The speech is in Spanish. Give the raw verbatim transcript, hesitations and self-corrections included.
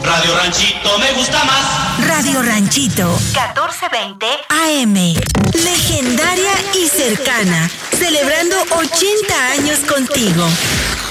Radio Ranchito me gusta más. Radio Ranchito, catorce veinte A M. Legendaria y cercana, celebrando ochenta años contigo.